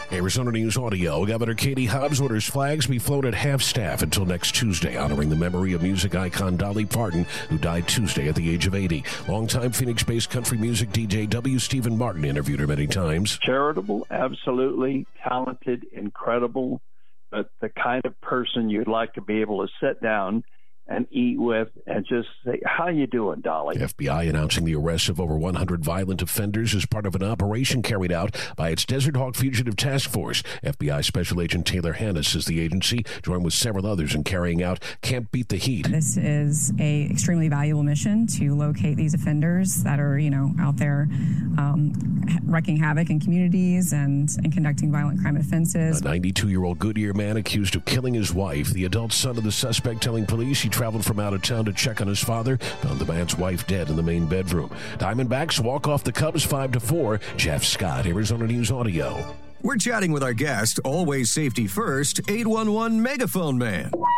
Arizona News Audio. Governor Katie Hobbs orders flags be flown at half-staff until next Tuesday, honoring the memory of music icon Dolly Parton, who died Tuesday at the age of 80. Longtime Phoenix-based country music DJ W. Stephen Martin interviewed her many times. Charitable, absolutely talented, incredible, but the kind of person you'd like to be able to sit down and eat with and just say, how you doing, Dolly? FBI announcing the arrest of over 100 violent offenders as part of an operation carried out by its Desert Hawk Fugitive Task Force. FBI Special Agent Taylor Hannes says the agency joined with several others in carrying out Can't Beat the Heat. This is a extremely valuable mission to locate these offenders that are, out there wreaking havoc in communities and conducting violent crime offenses. A 92-year-old Goodyear man accused of killing his wife. The adult son of the suspect telling police he traveled from out of town to check on his father, found the man's wife dead in the main bedroom. Diamondbacks walk off the Cubs 5-4. Jeff Scott, Arizona News Audio. We're chatting with our guest, always safety first, 811 Megaphone Man. Call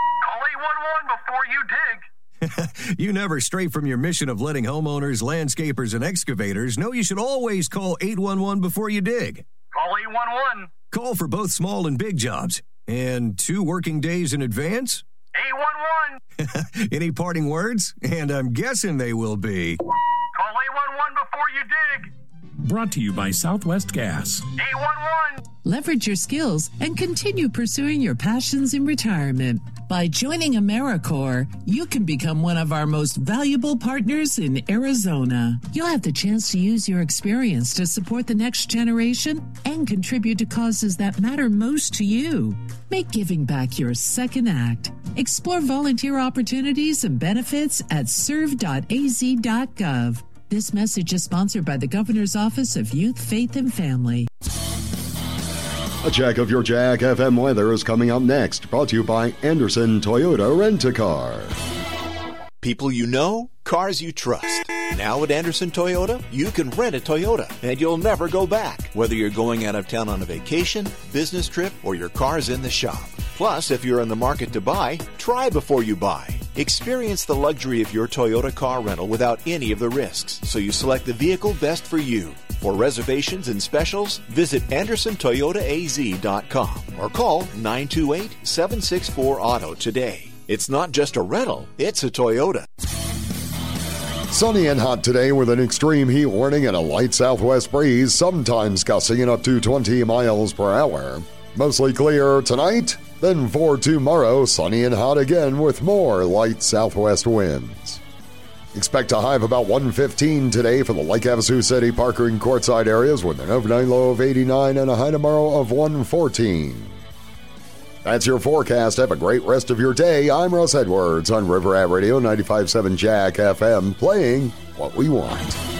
811 before you dig. You never stray from your mission of letting homeowners, landscapers, and excavators know you should always call 811 before you dig. Call 811. Call for both small and big jobs. And 2 working days in advance? 811. Any parting words? And I'm guessing they will be. Call 811 before you dig. Brought to you by Southwest Gas. 811. Leverage your skills and continue pursuing your passions in retirement. By joining AmeriCorps, you can become one of our most valuable partners in Arizona. You'll have the chance to use your experience to support the next generation and contribute to causes that matter most to you. Make giving back your second act. Explore volunteer opportunities and benefits at serve.az.gov. This message is sponsored by the Governor's Office of Youth, Faith, and Family. A check of your Jack FM weather is coming up next, brought to you by Anderson Toyota Rent-A-Car. People you know, cars you trust. Now at Anderson Toyota, you can rent a Toyota, and you'll never go back. Whether you're going out of town on a vacation, business trip, or your car's in the shop. Plus, if you're in the market to buy, try before you buy. Experience the luxury of your Toyota car rental without any of the risks, so you select the vehicle best for you. For reservations and specials, visit AndersonToyotaAZ.com or call 928-764-AUTO today. It's not just a rental, it's a Toyota. Sunny and hot today with an extreme heat warning and a light southwest breeze, sometimes gusting at up to 20 miles per hour. Mostly clear tonight, then for tomorrow, sunny and hot again with more light southwest winds. Expect a high of about 115 today for the Lake Havasu City, Parker, and Quartzsite areas with an overnight low of 89 and a high tomorrow of 114. That's your forecast. Have a great rest of your day. I'm Russ Edwards on River Rat Radio 95.7 Jack FM, playing what we want.